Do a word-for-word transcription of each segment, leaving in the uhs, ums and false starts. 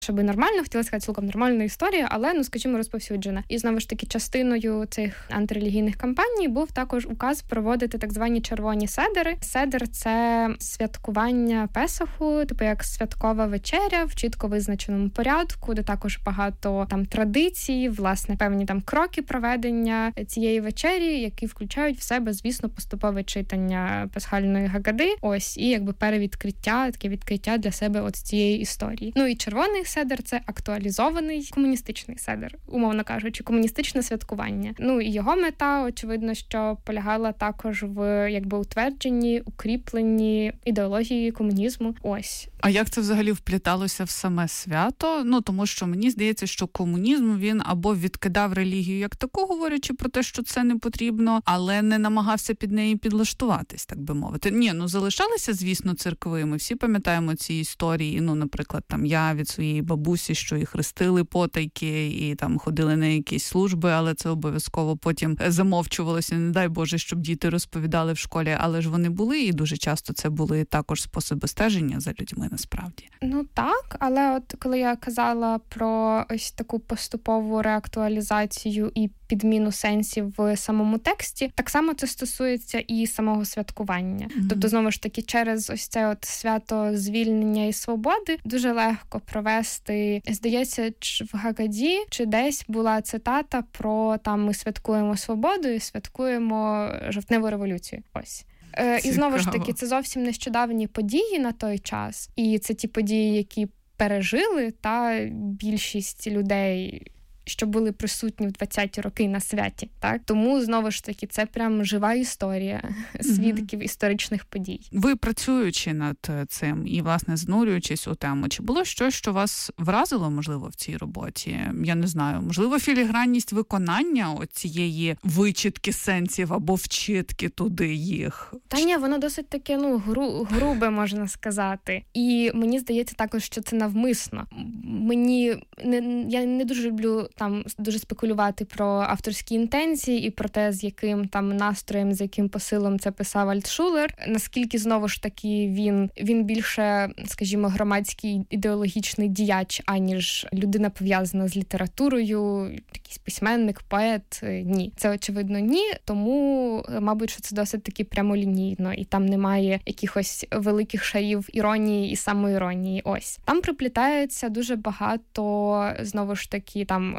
щоб нормально, хотіла сказати, цілком нормальна історія, але, ну, скажімо, розповсюджена. І, знову ж таки, частиною цих антирелігійних кампаній був також указ проводити так звані червоні седери. Седер – це святкування Песаху, типу як святкова вечеря в чітко визначеному порядку, де також багато там традицій, власне, певні там кроки проведення цієї вечері, які включають в себе, звісно, поступове читання пасхальної Гагади, ось, і якби перевідкриття, таке відкриття для себе от цієї історії. Ну і червоний седер – це актуалізований комуністичний седер, умовно кажучи, комуністичне святкування. Ну і його мета, очевидно, що полягала також в якби утвердженні, укріпленні ідеології комунізму. Ось. А як це взагалі впліталося в саме свято? Ну, тому що мені здається, що комунізм, він або відкидав релігію як таку, говорячи про те, що це не потрібно, але не намагався під неї підлаштуватись, так би мовити. Ні, ну залишалися, звісно, церкви. Ми всі пам'ятаємо ці історії. Ну, наприклад, там я від своєї бабусі, що і хрестили потайки, і там ходили на якісь служби, але це обов'язково потім замовчувалося. Не дай Боже, щоб діти розповідали в школі, але ж вони були, і дуже часто це були також способи стеження за людьми, насправді. Ну так, але от коли я казала про ось таку поступову реактуалізацію і підміну сенсів в самому тексті, так само це стосується і самого святкування. Mm-hmm. Тобто, знову ж таки, через ось це от свято звільнення і свободи дуже легко провести, здається, в Гагаді чи десь була цитата про там ми святкуємо свободу і святкуємо жовтневу революцію. Ось. Цікаво. І знову ж таки, це зовсім нещодавні події на той час. І це ті події, які пережили та більшість людей, що були присутні в двадцяті роки на святі. Так? Тому, знову ж таки, це прям жива історія свідків mm-hmm. історичних подій. Ви, працюючи над цим і, власне, занурюючись у тему, чи було щось, що вас вразило, можливо, в цій роботі? Я не знаю, можливо, філігранність виконання цієї вичітки сенсів або вчитки туди їх? Та ні, воно досить таке, ну, гру, грубе, можна сказати. І мені здається також, що це навмисно. Мені, не, я не дуже люблю там дуже спекулювати про авторські інтенції і про те, з яким там настроєм, з яким посилом це писав Альтшулер. Наскільки, знову ж таки, він, він більше, скажімо, громадський ідеологічний діяч, аніж людина пов'язана з літературою, якийсь письменник, поет. Ні. Це, очевидно, ні. Тому, мабуть, що це досить таки прямолінійно. І там немає якихось великих шарів іронії і самоіронії. Ось. Там приплітається дуже багато, знову ж таки, там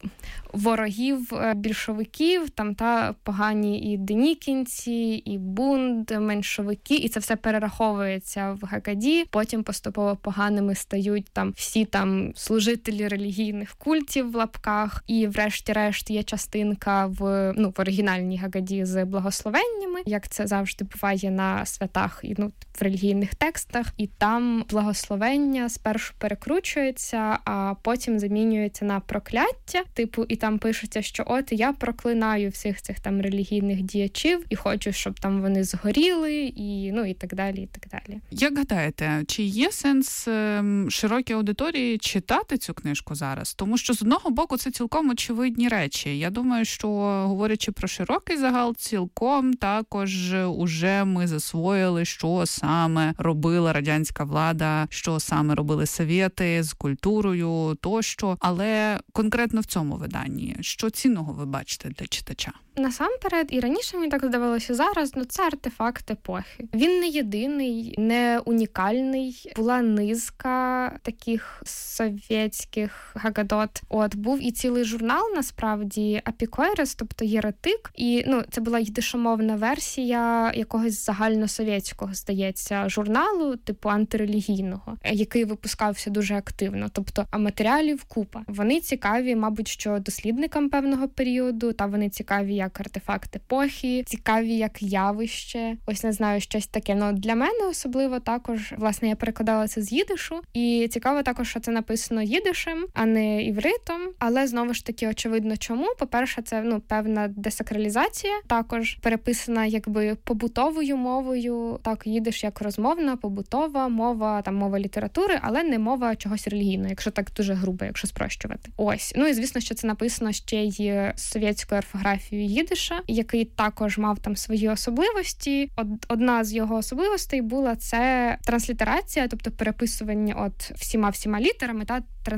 ворогів більшовиків, там та погані і денікінці, і бунт, меншовики, і це все перераховується в Гагаді. Потім поступово поганими стають там всі там служителі релігійних культів в лапках, і врешті-решт є частинка в, ну, в оригінальній Гагаді з благословеннями, як це завжди буває на святах і, ну, в релігійних текстах, і там благословення спершу перекручується, а потім замінюється на прокляття, типу, і там пишеться, що от я проклинаю всіх цих там релігійних діячів і хочу, щоб там вони згоріли, і, ну, і так далі, і так далі. Як гадаєте, чи є сенс ем, широкій аудиторії читати цю книжку зараз? Тому що, з одного боку, це цілком очевидні речі. Я думаю, що, говорячи про широкий загал, цілком також уже ми засвоїли, що саме робила радянська влада, що саме робили совєти з культурою тощо. Але конкретно в цьому виданні, що цінного ви бачите для читача? Насамперед, і раніше мені так здавалося, зараз, ну, це артефакт епохи. Він не єдиний, не унікальний. Була низка таких совєтських гагадот. От, був і цілий журнал, насправді, Апікойрес, тобто єретик. І, ну, це була йдишомовна версія якогось загальносовєтського, здається, журналу, типу антирелігійного, який випускався дуже активно. Тобто, матеріалів купа. Вони цікаві, мабуть, що дослідникам певного періоду, та вони цікаві як артефакт епохи, цікаві як явище. Ось, не знаю, щось таке. Ну, для мене особливо також, власне, я перекладала це з їдишу, і цікаво також, що це написано їдишем, а не івритом, але, знову ж таки, очевидно, чому. По-перше, це, ну, певна десакралізація, також переписана, якби, побутовою мовою, так, їдиш як розмовна, побутова мова, там, мова літератури, але не мова чогось релігійного, якщо так дуже грубо, якщо спрощувати. Ось. Ну, і, звісно, що це написано ще й совєтською орфографією їдиша, який також мав там свої особливості. Одна з його особливостей була це транслітерація, тобто переписування от всіма-всіма літерами, та